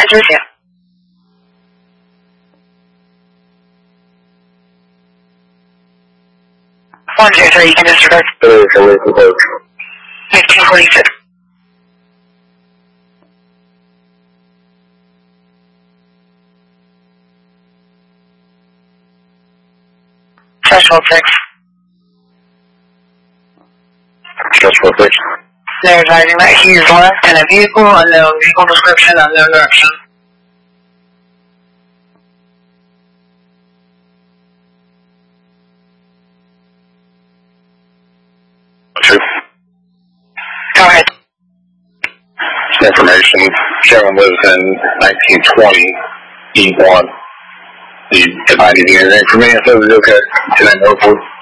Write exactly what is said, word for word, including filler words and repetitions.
message with you. One zero three, you can disregard. Nineteen forty six. Threshold six. Threshold six. They're advising that he is left in a vehicle, unknown vehicle description, unknown direction. Two. Go ahead. Information. Sharon lives in nineteen twenty E one. You, if I need anything from me, I said it was okay. Can I know, please?